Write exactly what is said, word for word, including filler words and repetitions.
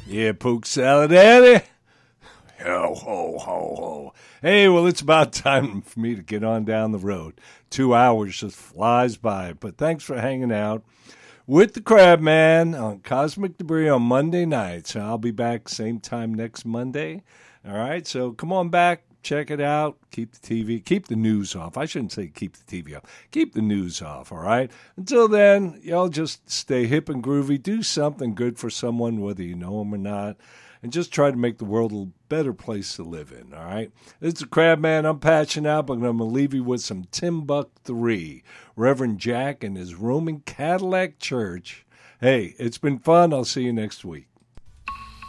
Yeah, poke salad, Daddy. Ho, ho, ho, ho. Hey, well, it's about time for me to get on down the road. Two hours just flies by, but thanks for hanging out with the Crab Man on Cosmic Debris on Monday nights. I'll be back same time next Monday. All right, so come on back. Check it out. Keep the T V, keep the news off. I shouldn't say keep the T V off. Keep the news off, all right? Until then, y'all just stay hip and groovy. Do something good for someone, whether you know them or not. And just try to make the world a better place to live in, all right? This is the Crab Man. I'm patching out, but I'm going to leave you with some Timbuk three, Reverend Jack and his Roman Cadillac Church. Hey, it's been fun. I'll see you next week.